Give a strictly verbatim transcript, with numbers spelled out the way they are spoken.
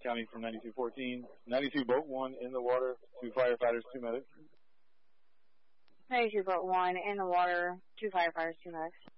County from ninety-two fourteen. ninety-two boat one in the water, two firefighters, two medics. ninety-two boat one in the water, two firefighters, two medics.